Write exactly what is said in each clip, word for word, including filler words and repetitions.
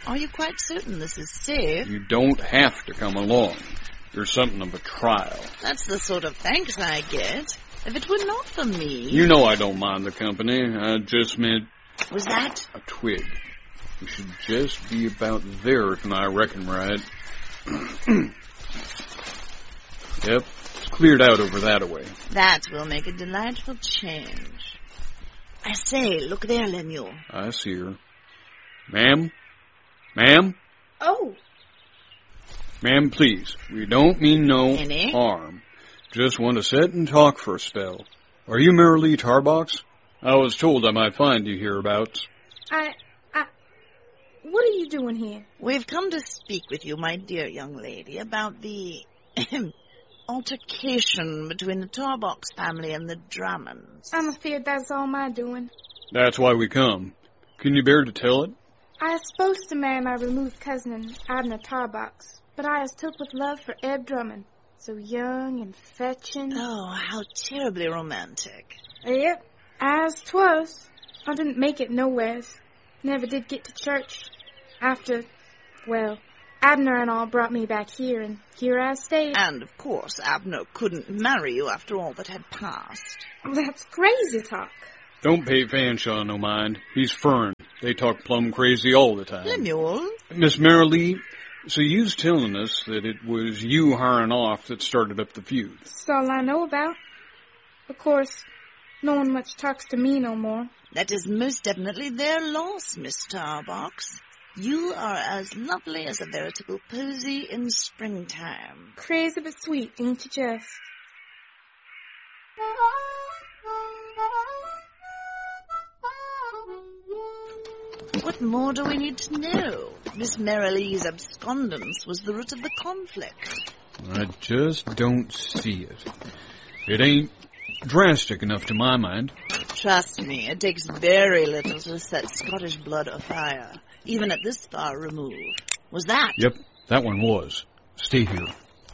Are you quite certain this is safe? You don't have to come along. There's something of a trial. That's the sort of thanks I get. If it were not for me... You know I don't mind the company. I just meant... Was that? A twig. We should just be about there, if I reckon right. Yep, it's cleared out over that way. That will make a delightful change. I say, look there, Lemuel. I see her. Ma'am? Ma'am? Oh. Ma'am, please. We don't mean no Any? harm. Just want to sit and talk for a spell. Are you Marilee Tarbox? I was told I might find you hereabouts. I... I... What are you doing here? We've come to speak with you, my dear young lady, about the... altercation between the Tarbox family and the Drummonds. I'm afraid that's all my doing. That's why we come. Can you bear to tell it? I was supposed to marry my removed cousin, Abner Tarbox, but I was took with love for Eb Drummond. So young and fetching. Oh, how terribly romantic. Yep, as 'twas. I didn't make it nowheres. Never did get to church. After, well, Abner and all brought me back here, and here I stayed. And, of course, Abner couldn't marry you after all that had passed. That's crazy talk. Don't pay Fanshawe no mind. He's Fern. They talk plumb crazy all the time. Lemuel? Miss Marilee, so you's telling us that it was you hiring off that started up the feud. That's all I know about. Of course, no one much talks to me no more. That is most definitely their loss, Miss Tarbox. You are as lovely as a veritable posy in springtime. Crazy but sweet, ain't you just? What more do we need to know? Miss Marilee's abscondence was the root of the conflict. I just don't see it. It ain't drastic enough to my mind. Trust me, it takes very little to set Scottish blood afire, even at this far remove. Was that? Yep, that one was. Stay here.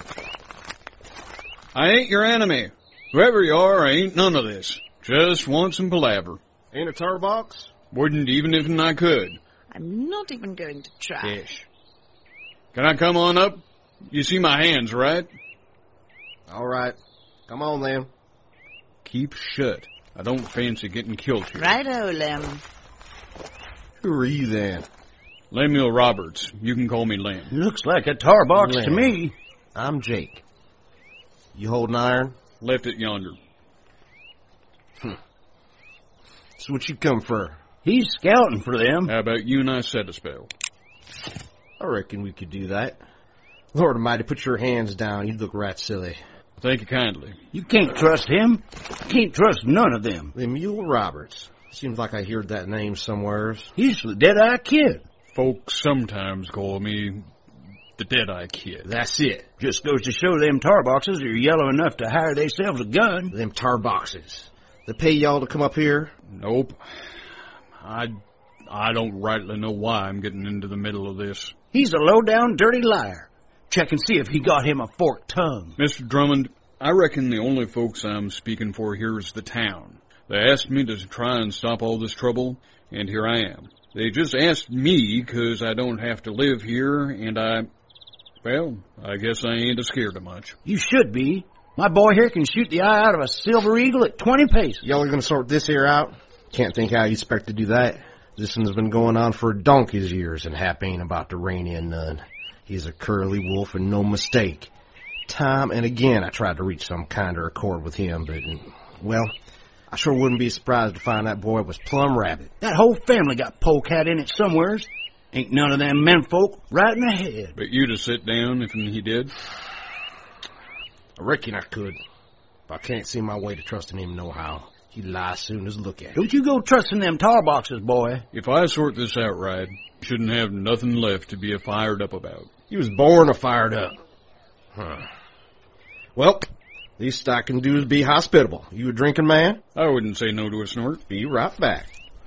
I ain't your enemy. Whoever you are, I ain't none of this. Just want some palaver. Ain't a Tarbox? Wouldn't even if I could. I'm not even going to try. Ish. Can I come on up? You see my hands, right? All right. Come on, then. Keep shut. I don't fancy getting killed here. Righto, Lem. Who are you, then? Lemuel Roberts. You can call me Lem. Looks like a Tarbox Lem. to me. I'm Jake. You holding iron? Left it yonder. Hmm. So what you come for? He's scouting for them. How about you and I set a spell? I reckon we could do that. Lord Almighty, put your hands down. You look right silly. Thank you kindly. You can't trust him. Can't trust none of them. Lemuel Roberts. Seems like I heard that name somewheres. He's the Deadeye Kid. Folks sometimes call me the Deadeye Kid. That's it. Just goes to show them Tarboxes are yellow enough to hire themselves a gun. Them Tarboxes. They pay y'all to come up here? Nope. I, I don't rightly know why I'm getting into the middle of this. He's a low-down, dirty liar. Check and see if he got him a forked tongue. Mister Drummond, I reckon the only folks I'm speaking for here is the town. They asked me to try and stop all this trouble, and here I am. They just asked me because I don't have to live here, and I... Well, I guess I ain't scared of much. You should be. My boy here can shoot the eye out of a silver eagle at twenty paces. Y'all are going to sort this here out? Can't think how you expect to do that. This one's been going on for a donkey's years, and Hap ain't about to rein in none. He's a curly wolf and no mistake. Time and again I tried to reach some kind of accord with him, but, well, I sure wouldn't be surprised to find that boy was plumb rabid. That whole family got polecat in it somewheres. Ain't none of them menfolk right in the head. But you to sit down if he did? I reckon I could, but I can't see my way to trusting him nohow. He'd lie as soon as look at it. Don't you go trusting them Tarboxes, boy. If I sort this out right, you shouldn't have nothing left to be a fired up about. He was born a fired up. Huh. Well, least I can do is be hospitable. You a drinking man? I wouldn't say no to a snort. Be right back.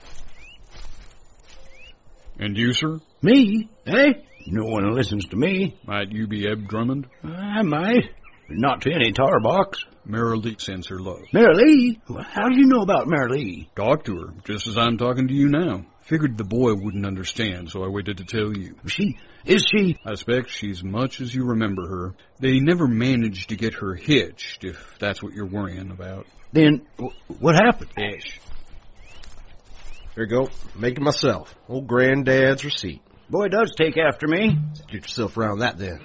And you, sir? Me? Eh? No one listens to me. Might you be Eb Drummond? I might. But not to any Tarbox. Marilee sends her love. Marilee? How do you know about Marilee? Talk to her, just as I'm talking to you now. Figured the boy wouldn't understand, so I waited to tell you. She, is she? I expect she's much as you remember her. They never managed to get her hitched, if that's what you're worrying about. Then, wh- what happened? Ish. Here you go. Make it myself. Old Granddad's receipt. Boy does take after me. Get yourself around that then.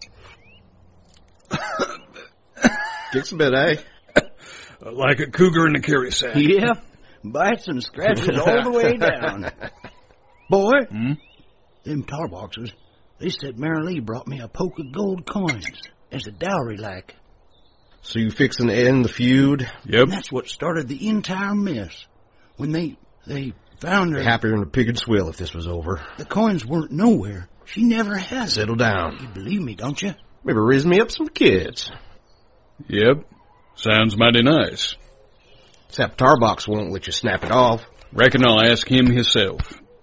Kicks a bit, eh? Like a cougar in a carry sack. Yeah, bites and scratches all the way down. Boy, Hmm? them tar boxes, they said Mary Lee brought me a poke of gold coins as a dowry like. So you fixing to end the feud? Yep. And that's what started the entire mess. When they, they found her, Happier than a pig and swill if this was over. the coins weren't nowhere. She never has. Settle down. You believe me, don't you? Maybe raise me up some kids. Yep. Sounds mighty nice. Except Tarbox won't let you snap it off. Reckon I'll ask him himself.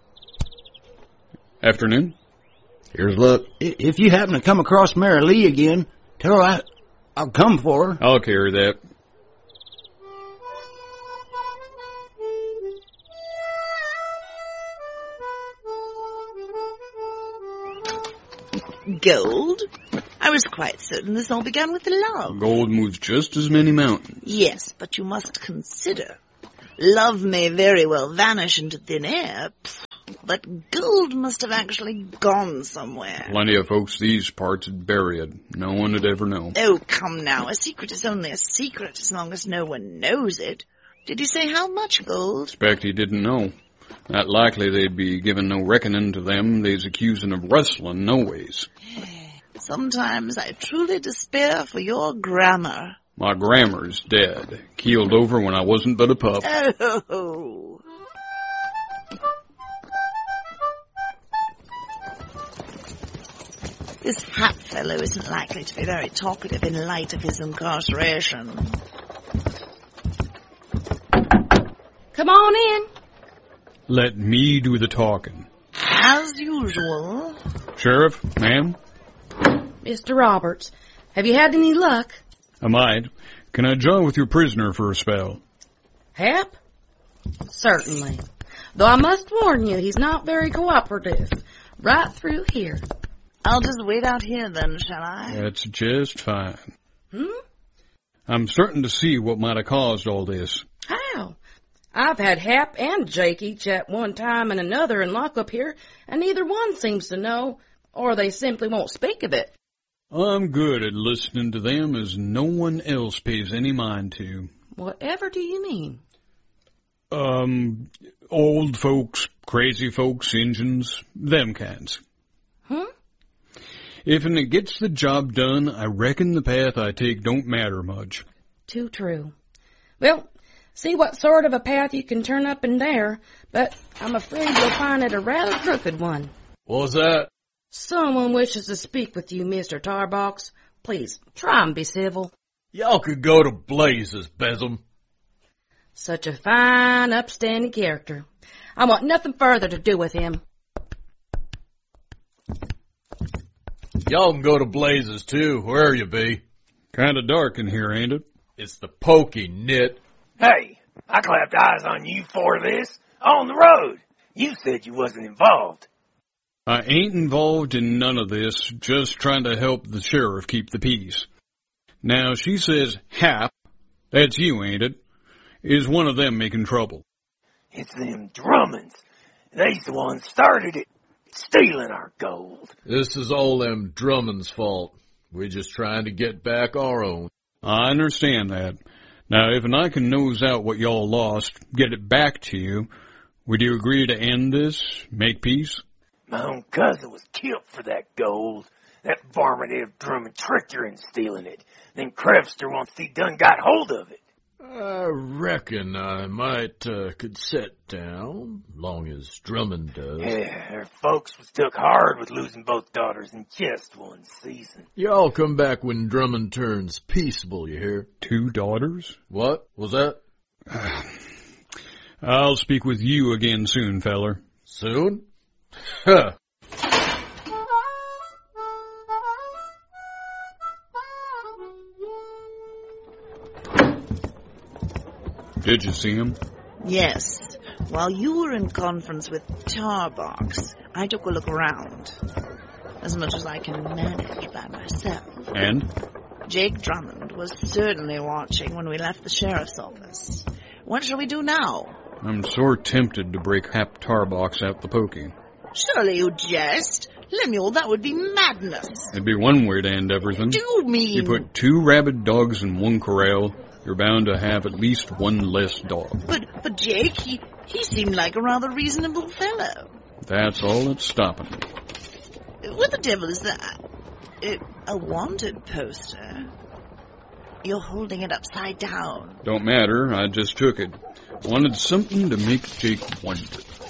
Afternoon? Here's luck. I- If you happen to come across Mary Lee again, tell her I, I'll come for her. I'll carry that. Gold? I was quite certain this all began with love. Gold moves just as many mountains. Yes, but you must consider. Love may very well vanish into thin air, but gold must have actually gone somewhere. Plenty of folks these parts would bury it. No one would ever know. Oh, come now. A secret is only a secret as long as no one knows it. Did you say how much gold? Expect he didn't know. Not likely they'd be giving no reckoning to them. They's accusing of rustling no ways. Sometimes I truly despair for your grammar. My grammar's dead. Keeled over when I wasn't but a pup. Oh. This Hap fellow isn't likely to be very talkative in light of his incarceration. Come on in. Let me do the talking. As usual. Sheriff, ma'am, Mister Roberts, have you had any luck? I might. Can I jaw with your prisoner for a spell? Hap? Certainly. Though I must warn you, he's not very cooperative. Right through here. I'll just wait out here then, shall I? That's just fine. Hmm? I'm starting to see what might have caused all this. How? I've had Hap and Jake each at one time and another in lockup here, and neither one seems to know, or they simply won't speak of it. I'm good at listening to them as no one else pays any mind to. Whatever do you mean? Um, old folks, crazy folks, Injuns, them kinds. Hmm? If and it gets the job done, I reckon the path I take don't matter much. Too true. Well, see what sort of a path you can turn up in there, but I'm afraid you'll find it a rather crooked one. What was that? Someone wishes to speak with you, Mister Tarbox. Please, try and be civil. Y'all could go to blazes, Besom. Such a fine, upstanding character. I want nothing further to do with him. Y'all can go to blazes, too, wherever you be. Kinda dark in here, ain't it? It's the pokey nit. Hey, I clapped eyes on you for this. On the road. You said you wasn't involved. I ain't involved in none of this, just trying to help the sheriff keep the peace. Now, she says Hap, that's you, ain't it, is one of them making trouble. It's them Drummonds. They's the ones started it. Stealing our gold. This is all them Drummond's fault. We're just trying to get back our own. I understand that. Now, if I can nose out what y'all lost, get it back to you, would you agree to end this, make peace? My own cousin was killed for that gold. That varmint Ed Drummond tricked her into stealing it. Then Crevster, once he done got hold of it. I reckon I might uh, could set down, long as Drummond does. Yeah, her folks was took hard with losing both daughters in just one season. Y'all come back when Drummond turns peaceable, you hear? Two daughters? What was that? I'll speak with you again soon, feller. Soon? Huh. Did you see him? Yes. While you were in conference with Tarbox, I took a look around. As much as I can manage by myself. And? Jake Drummond was certainly watching when we left the sheriff's office. What shall we do now? I'm sore tempted to break Hap Tarbox out the pokey. Surely you jest. Lemuel, that would be madness. It'd be one way to end everything. Do you mean... You put two rabid dogs in one corral, you're bound to have at least one less dog. But, but Jake, he, he seemed like a rather reasonable fellow. That's all that's stopping me. What the devil is that? Uh, a wanted poster? You're holding it upside down. Don't matter, I just took it. Wanted something to make Jake wonder.